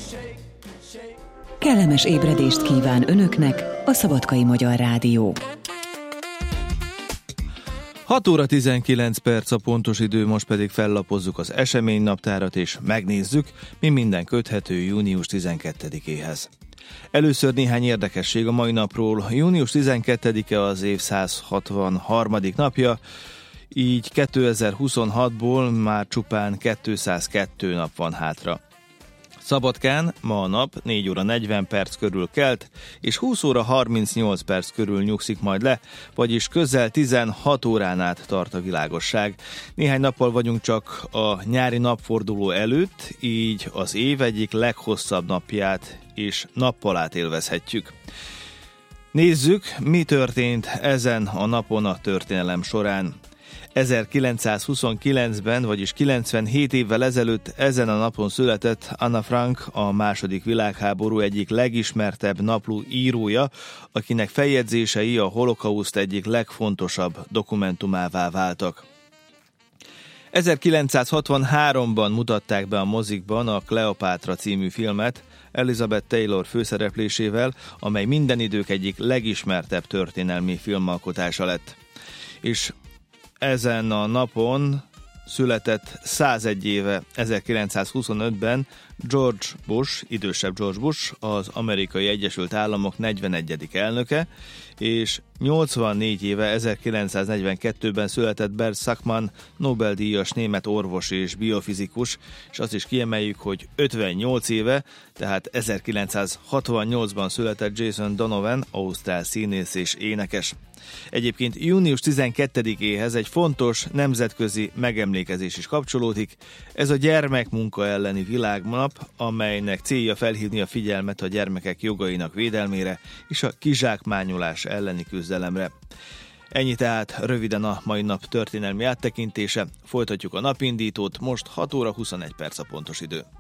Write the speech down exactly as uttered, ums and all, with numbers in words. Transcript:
Kellemes ébredést kíván Önöknek a Szabadkai Magyar Rádió. hat óra tizenkilenc perc a pontos idő, most pedig fellapozzuk az eseménynaptárat és megnézzük, mi minden köthető június tizenkettedikéhez. Először néhány érdekesség a mai napról. június tizenkettedike az év száz hatvanharmadik napja, így kétezer-huszonhatból már csupán kétszázkettő nap van hátra. Szabadkán ma a nap négy óra negyven perc körül kelt, és húsz óra harmincnyolc perc körül nyugszik majd le, vagyis közel tizenhat órán át tart a világosság. Néhány nappal vagyunk csak a nyári napforduló előtt, így az év egyik leghosszabb napját és nappalát élvezhetjük. Nézzük, mi történt ezen a napon a történelem során. ezerkilencszázhuszonkilencben, vagyis kilencvenhét évvel ezelőtt ezen a napon született Anna Frank, a második világháború egyik legismertebb napló írója, akinek feljegyzései a holokauszt egyik legfontosabb dokumentumává váltak. ezerkilencszázhatvanháromban mutatták be a mozikban a Kleopátra című filmet, Elizabeth Taylor főszereplésével, amely minden idők egyik legismertebb történelmi filmalkotása lett. És ezen a napon született százegy éve, ezerkilencszázhuszonötben George Bush, idősebb George Bush, az Amerikai Egyesült Államok negyvenegyedik elnöke, és nyolcvannégy éve, ezerkilencszáznegyvenkettőben született Bert Sakmann, Nobel-díjas német orvos és biofizikus, és azt is kiemeljük, hogy ötvennyolc éve, tehát ezerkilencszázhatvannyolcban született Jason Donovan, ausztrál színész és énekes. Egyébként június tizenkettedikéhez egy fontos nemzetközi megemlékezés is kapcsolódik. Ez a gyermekmunka elleni világnap, amelynek célja felhívni a figyelmet a gyermekek jogainak védelmére és a kizsákmányolás elleni küzdelemre. Ennyi tehát röviden a mai nap történelmi áttekintése. Folytatjuk a napindítót, most hat óra huszonegy perc a pontos idő.